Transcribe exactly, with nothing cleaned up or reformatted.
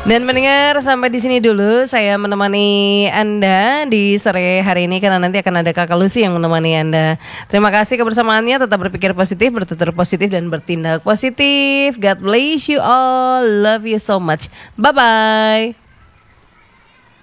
Dan mendengar sampai di sini dulu saya menemani Anda di sore hari ini karena nanti akan ada Kakak Lucy yang menemani Anda. Terima kasih kebersamaannya, tetap berpikir positif, bertutur positif dan bertindak positif. God bless you all. Love you so much. Bye bye.